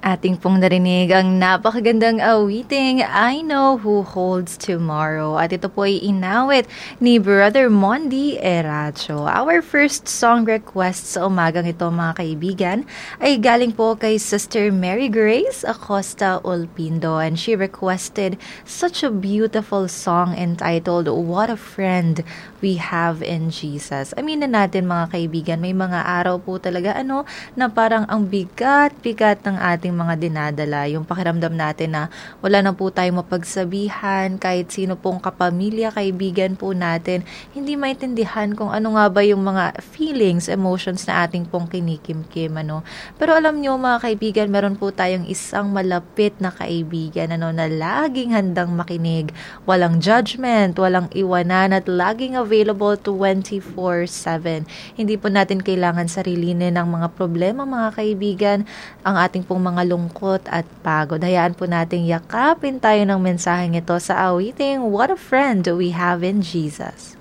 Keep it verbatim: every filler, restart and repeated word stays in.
Ating pong narinig ang napakagandang awiting I Know Who Holds Tomorrow. At ito po ay inawit ni Brother Mondi Eracho. Our first song request sa umagang ito mga kaibigan ay galing po kay Sister Mary Grace Acosta Olpindo. And she requested such a beautiful song entitled What a Friend We Have in Jesus. Aminin natin mga kaibigan, may mga araw po talaga ano na parang ang bigat-bigat ng ating mga dinadala, yung pakiramdam natin na wala na po tayong mapagsabihan, kahit sino pong kapamilya, kaibigan po natin, hindi maintindihan kung ano nga ba yung mga feelings, emotions na ating pong kinikimkim, ano. Pero alam nyo mga kaibigan, meron po tayong isang malapit na kaibigan, ano, na laging handang makinig, walang judgment, walang iwanan, at laging available twenty-four seven. Hindi po natin kailangan sarilinin ng mga problema mga kaibigan, ang ating pong mga lungkot at pagod. Hayaan po nating yakapin tayo ng mensaheng ito sa awiting What a Friend We Have in Jesus.